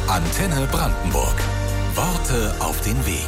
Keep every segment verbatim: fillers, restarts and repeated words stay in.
Antenne Brandenburg. Worte auf den Weg.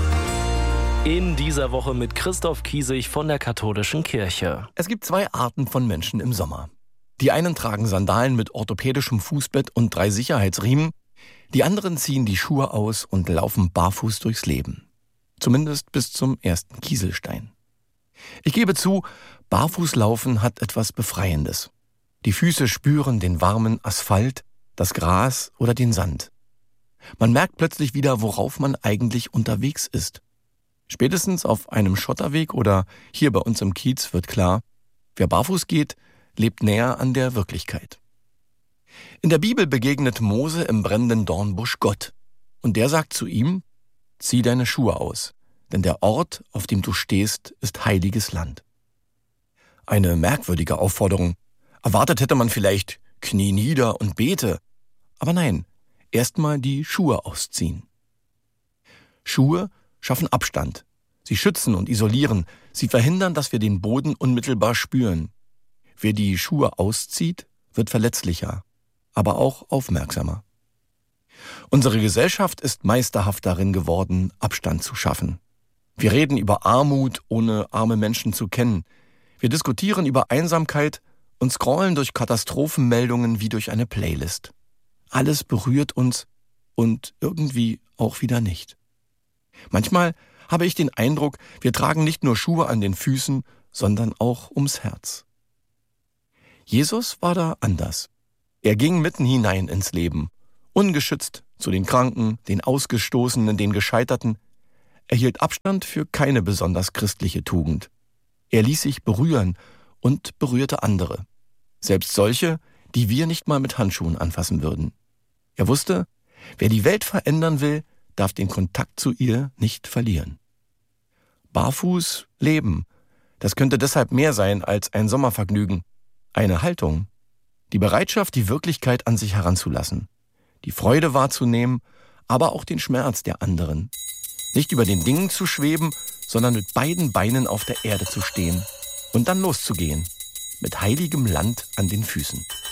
In dieser Woche mit Christoph Kiesig von der Katholischen Kirche. Es gibt zwei Arten von Menschen im Sommer. Die einen tragen Sandalen mit orthopädischem Fußbett und drei Sicherheitsriemen. Die anderen ziehen die Schuhe aus und laufen barfuß durchs Leben. Zumindest bis zum ersten Kieselstein. Ich gebe zu, Barfußlaufen hat etwas Befreiendes. Die Füße spüren den warmen Asphalt, das Gras oder den Sand. Man merkt plötzlich wieder, worauf man eigentlich unterwegs ist. Spätestens auf einem Schotterweg oder hier bei uns im Kiez wird klar, wer barfuß geht, lebt näher an der Wirklichkeit. In der Bibel begegnet Mose im brennenden Dornbusch Gott. Und der sagt zu ihm, zieh deine Schuhe aus, denn der Ort, auf dem du stehst, ist heiliges Land. Eine merkwürdige Aufforderung. Erwartet hätte man vielleicht, knie nieder und bete. Aber nein, erstmal die Schuhe ausziehen. Schuhe schaffen Abstand. Sie schützen und isolieren. Sie verhindern, dass wir den Boden unmittelbar spüren. Wer die Schuhe auszieht, wird verletzlicher, aber auch aufmerksamer. Unsere Gesellschaft ist meisterhaft darin geworden, Abstand zu schaffen. Wir reden über Armut, ohne arme Menschen zu kennen. Wir diskutieren über Einsamkeit und scrollen durch Katastrophenmeldungen wie durch eine Playlist. Alles berührt uns und irgendwie auch wieder nicht. Manchmal habe ich den Eindruck, wir tragen nicht nur Schuhe an den Füßen, sondern auch ums Herz. Jesus war da anders. Er ging mitten hinein ins Leben, ungeschützt zu den Kranken, den Ausgestoßenen, den Gescheiterten. Er hielt Abstand für keine besonders christliche Tugend. Er ließ sich berühren und berührte andere. Selbst solche, die wir nicht mal mit Handschuhen anfassen würden. Er wusste, wer die Welt verändern will, darf den Kontakt zu ihr nicht verlieren. Barfuß leben, das könnte deshalb mehr sein als ein Sommervergnügen. Eine Haltung, die Bereitschaft, die Wirklichkeit an sich heranzulassen, die Freude wahrzunehmen, aber auch den Schmerz der anderen. Nicht über den Dingen zu schweben, sondern mit beiden Beinen auf der Erde zu stehen und dann loszugehen, mit heiligem Land an den Füßen.